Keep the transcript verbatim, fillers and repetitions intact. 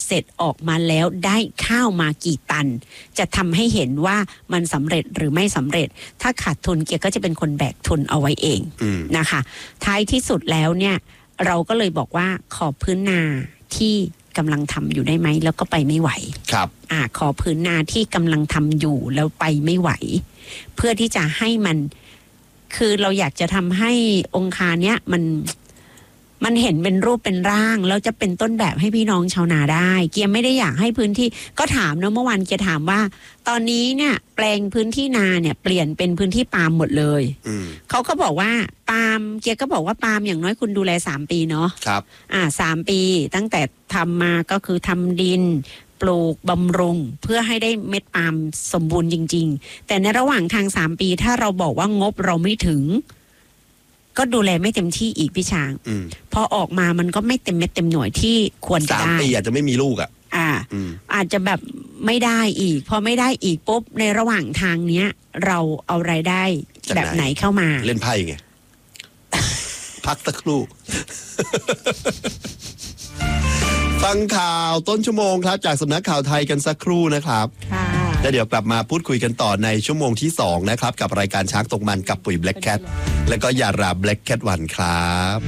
เสร็จออกมาแล้วได้ข้าวมากี่ตันจะทำให้เห็นว่ามันสำเร็จหรือไม่สำเร็จถ้าขาดทุนเกียร์ก็จะเป็นคนแบกทุนเอาไว้เองนะคะท้ายที่สุดแล้วเนี่ยเราก็เลยบอกว่าขอพื้นนาที่กำลังทำอยู่ได้ไหมแล้วก็ไปไม่ไหวครับอ่าขอพื้นนาที่กำลังทำอยู่แล้วไปไม่ไหวเพื่อที่จะให้มันคือเราอยากจะทำให้องค์การเนี้ยมันมันเห็นเป็นรูปเป็นร่างแล้วจะเป็นต้นแบบให้พี่น้องชาวนาได้เกียร์ไม่ได้อยากให้พื้นที่ก็ถามนะเมื่อวานเกียร์ถามว่าตอนนี้เนี่ยแปลงพื้นที่นาเนี่ยเปลี่ยนเป็นพื้นที่ปาล์มหมดเลยเขาก็บอกว่าปาล์มเกียร์ก็บอกว่าปาล์มอย่างน้อยคุณดูแลสามปีเนาะครับอ่าสามปีตั้งแต่ทำมาก็คือทำดินปลูกบำรุงเพื่อให้ได้เม็ดปาล์มสมบูรณ์จริงๆแต่ในระหว่างทางสามปีถ้าเราบอกว่างบเราไม่ถึงก็ดูแลไม่เต็มที่อีกพี่ช้างพอออกมามันก็ไม่เต็มเม็ดเต็มหน่วยที่ควรจะได้สามปีอาจจะไม่มีลูกอ่ะอ่าอาจจะแบบไม่ได้อีกพอไม่ได้อีกปุ๊บในระหว่างทางเนี้ยเราเอารายได้แบบไหนเข้ามาเล่นไพ่ไง พักสักครู่ ฟังข่าวต้นชั่วโมงครับจากสำนักข่าวไทยกันสักครู่นะครับค่ะแล้วเดี๋ยวกลับมาพูดคุยกันต่อในชั่วโมงที่สองนะครับกับรายการช้างตกมันกับปุ๋ย Black Cat และก็ยารา Black Cat วันครับ